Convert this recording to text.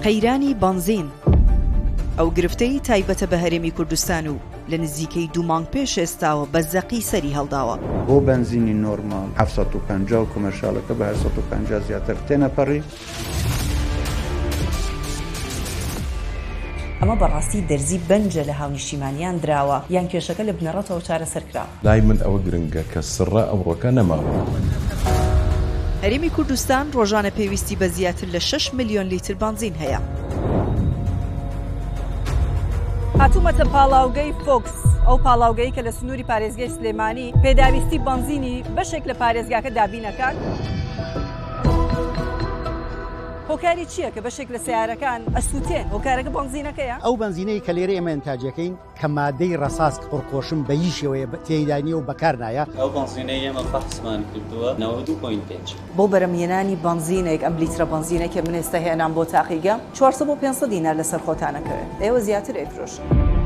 قەیرانی بنزین ئەو گرفتەی تایبەتە بە هەرێمی کوردستان و لە نزیکەی 2 مانگ پێش ئێستاوە بە زەقی سەری هەڵداوە. بۆ بنزینی نۆرمال 750 و کۆمەرشالەکە بە 850 زیاتر تێنەپەڕی. ئەمە بەڕاستی دەرزی بەنجە لە هاونیشتیمانیان دراوە یان کێشەکە لە بنەڕەتەوە چارەسەرکرا. لای من ئەوە گرنگە کە سڕە ئەوڕۆکە نەماوە. هەرێمی کوردستان ڕۆژانە پێویستی بە زیاتر لە 6 ملیۆن لیتر بنزین هەیە. هاتوومەتە پاڵاوگەی فۆکس، ئەو پاڵاوگەی کە لە سنووری پارێزگای سلێمانی پێداویستی بنزینی بەشێک لە پارێزگاکە دابینەکان. هۆکاری چییە کە بەشێک لە سیارەکان ئەسووتێن؟ هۆکارەکە بنزینەکەیە؟ ئەو بنزینەی کە لێرە ئێمە ئەنتاجەکەین کە مادەی ڕەساس پڕکۆشم بە هیچ شێوەیە تێیدانیە و بەکار نایە. ئەو بنزینەی ئێمە بەحسمان کردووە 92.5 بۆ بەرەمهێنانی بنزینێک ئەم لیترە بنزینێک کە من ئێستا هێنام بۆ تاقیگە 400 بۆ 500 دینار لەسەر خۆتانەکەوێت. ئێوە زیاتر ئەیفرۆشن.